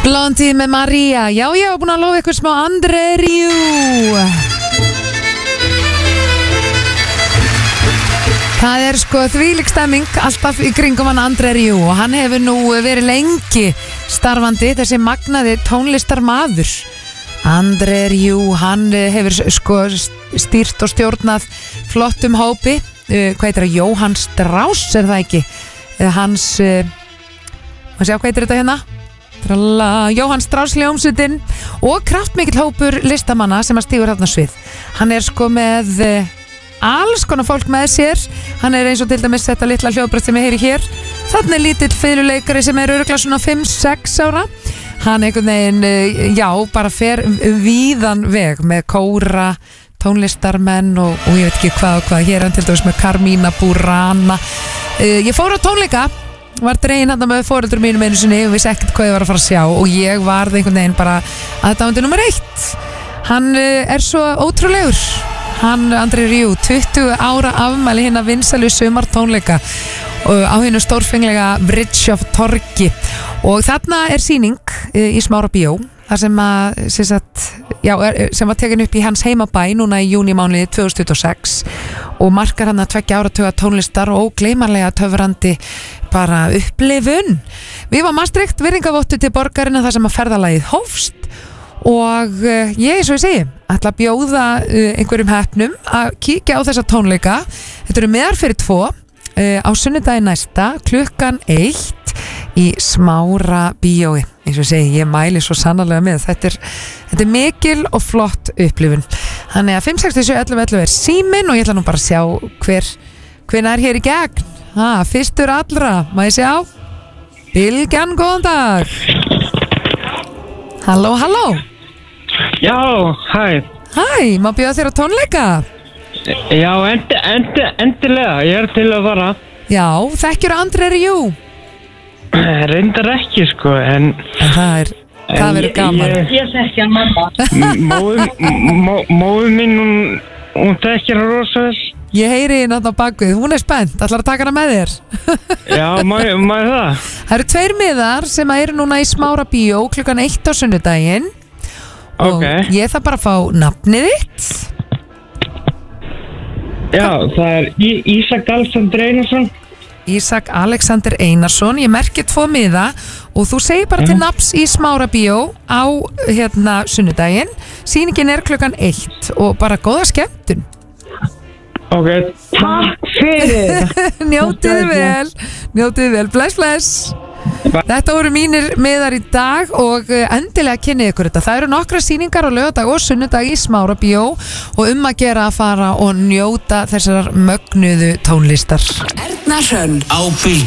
Blondie með Maria. Já, ég hef búin að lofa ykkur smá André Rieu. Það sko þvílík stemming alltaf í kringum hann André Rieu og hann hefur nú verið lengi starfandi, þessi magnaði tónlistarmaður. André Rieu, hann hefur sko stýrt og stjórnað flottum hópi, hvað heitir það, Johann Strauss er það ekki, hans, maður sjá hvað heitir þetta hérna? Johann Strauss hljómsveitin og kraftmikill hópur listamanna sem að stígur þarna svið. Hann er sko með alls konar fólk með sér. Hann er eins og til dæmis þetta litla hljóðbrett sem ég heyri hér. Þannig er lítill fiðluleikari sem er örugglega svona 5-6 ára. Hann einhvern veginn, já, bara fer víðan veg með kóra, tónlistarmenn og ég veit ekki hvað og hvað. Hér er hann til dæmis með Carmina Burana. Ég fór á tónleika, var dregin hann með foreldur mínum einu sinni og vissi ekkert hvað ég var að fara að sjá og ég varð einhvern veginn bara aðdáandi nummer 1. Hann er svo ótrúlegur. Hann, André Rieu, 20 ára afmæli hina vinsælu sumartónleika á hinu stórfenglega Bridge of Torgi og þarna er sýning í Smára bíó þar sem var tekin upp í hans heimabæ núna í júnímánuði 2026 og markar hann að 2 áratuga tónlistar og ógleymanlega töfrandi bara upplifun. Við varum Maastricht virðingavottu til borgarina þar sem að ferðalagið hófst og ég, eins og ég segi, ætla að bjóða einhverjum heppnum að kíkja á þessa tónleika. Þetta eru meðar fyrir 2 á sunnudaginn næsta klukkan 1 í Smára bíói. Eins og ég segi, ég mæli svo sannarlega með. Þetta er mikil og flott upplifun. Þannig að 5671111 er síminn og ég ætla nú bara að sjá hver er hér í gegn. Fyrstur allra, má ég sjá? Bylgjan, góðan dag. Halló, halló. Já, hæ. Hæ, má bjóða þér á tónleika? Já, endilega, ég er til að fara. Já, þekkjur André Rieu? Reyndar ekki, sko, en það verður gaman. Ég þekki hann mamma. Móður mín, hún þekkir hann rosa vel. Ég heyri hérna á bakvið, hún er spennt, ætlar að taka hana með þér? Já, má það? Það eru 2 miðar sem eru núna í Smára bíó klukkan 1 á sunnudaginn. Og ég þarf bara að fá nafnið þitt. Já, það er Ísak Alexander Einarsson. Ísak Alexander Einarsson, ég merki 2 miða og þú segir bara til nafns í Smára bíó á hérna sunnudaginn. Sýningin er klukkan 1 og bara góða skemmtun. Ok, takk fyrir. Njótið vel, bless. Þetta voru mínir miðar í dag og endilega kynnið ykkur þetta. Það eru nokkra sýningar á laugardag og sunnudag í Smára bíó og að gera að fara og njóta þessar mögnuðu tónlistar. Erna Hrönn á Bylgjunni.